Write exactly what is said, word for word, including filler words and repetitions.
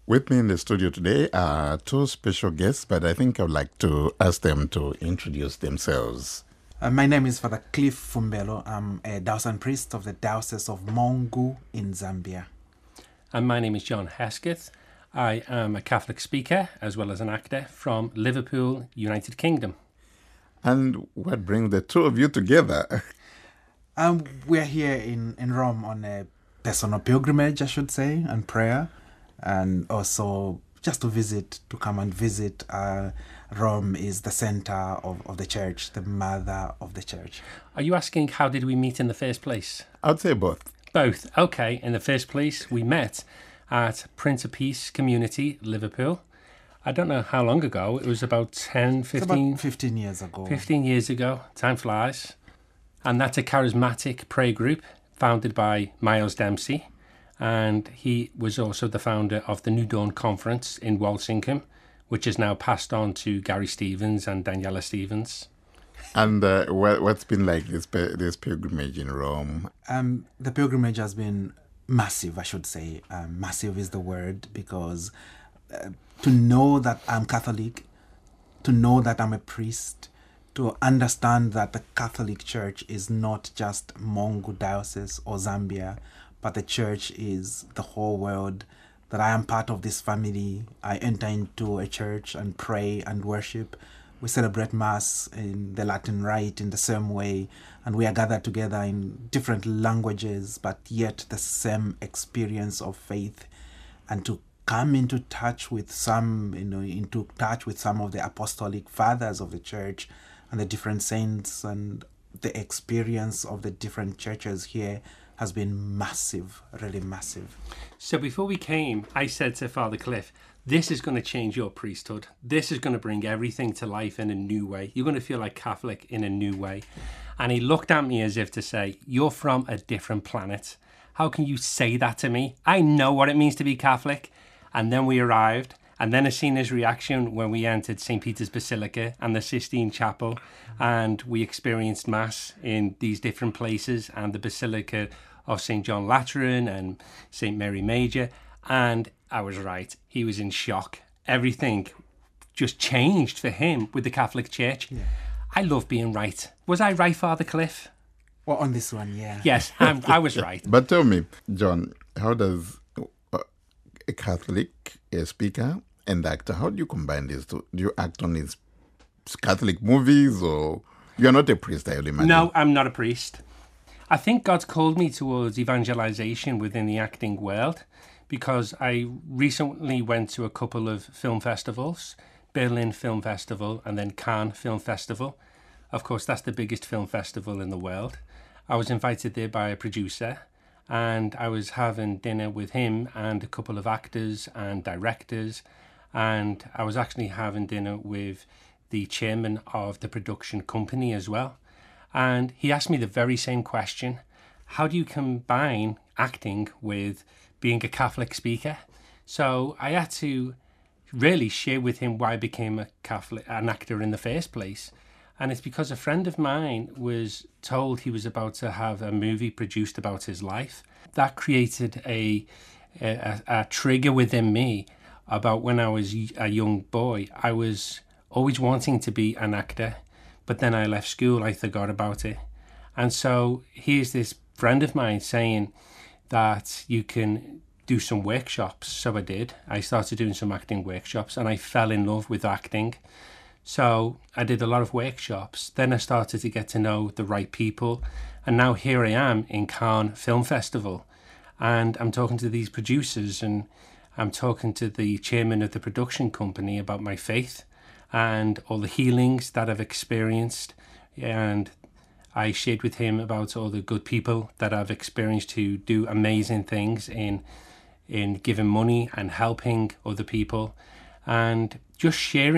With me in the studio today are two special guests, but I think I would like to ask them to introduce themselves. Uh, my name is Father Cliff Fumbelo. I'm a diocesan priest of the Diocese of Mongu in Zambia. And my name is John Hesketh. I am a Catholic speaker as well as an actor from Liverpool, United Kingdom. And what brings the two of you together? Um, we're here in, in Rome on a personal pilgrimage, I should say, and prayer, and also just to visit, to come and visit. Uh, Rome is the center of, of the church, the mother of the church. Are you asking how did we meet in the first place? I'd say both. Both. Okay, in the first place, we met at Prince of Peace Community, Liverpool. I don't know how long ago. It was about ten, fifteen... It's about fifteen years ago. fifteen years ago. Time flies. And that's a charismatic prayer group founded by Miles Dempsey. And he was also the founder of the New Dawn Conference in Walsingham, which is now passed on to Gary Stevens and Daniela Stevens. And uh, what, what's been like this this pilgrimage in Rome? Um, the pilgrimage has been massive, I should say. Um, massive is the word, because uh, to know that I'm Catholic, to know that I'm a priest, to understand that the Catholic Church is not just Mongu Diocese or Zambia, but the Church is the whole world, that I am part of this family. I enter into a church and pray and worship. We celebrate Mass in the Latin Rite in the same way, and we are gathered together in different languages, but yet the same experience of faith. And to come into touch with some, you know, into touch with some of the apostolic fathers of the church and the different saints, and the experience of the different churches here has been massive, really massive. So before we came, I said to Father Cliff, this is going to change your priesthood. This is going to bring everything to life in a new way. You're going to feel like Catholic in a new way. And he looked at me as if to say, you're from a different planet. How can you say that to me? I know what it means to be Catholic. And then we arrived. And then I seen his reaction when we entered Saint Peter's Basilica and the Sistine Chapel. And we experienced Mass in these different places and the Basilica of Saint John Lateran and Saint Mary Major. And I was right. He was in shock. Everything just changed for him with the Catholic Church. Yeah. I love being right. Was I right, Father Cliff? Well, on this one, yeah. Yes, I'm, I was right. But tell me, John, how does a Catholic, a speaker, and actor, how do you combine these two? Do you act on these Catholic movies, or you're not a priest, I would imagine? No, I'm not a priest. I think God's called me towards evangelization within the acting world, because I recently went to a couple of film festivals, Berlin Film Festival and then Cannes Film Festival. Of course, that's the biggest film festival in the world. I was invited there by a producer, and I was having dinner with him and a couple of actors and directors, and I was actually having dinner with the chairman of the production company as well. And he asked me the very same question. How do you combine acting with being a Catholic speaker? So I had to really share with him why I became a Catholic, an actor in the first place. And it's because a friend of mine was told he was about to have a movie produced about his life. That created a, a, a trigger within me about when I was a young boy. I was always wanting to be an actor, but then I left school, I forgot about it. And so here's this friend of mine saying that you can do some workshops. So I did. I started doing some acting workshops and I fell in love with acting. So I did a lot of workshops. Then I started to get to know the right people. And now here I am in Cannes Film Festival. And I'm talking to these producers, and I'm talking to the chairman of the production company about my faith and all the healings that I've experienced. And I shared with him about all the good people that I've experienced who do amazing things in in giving money and helping other people, and just sharing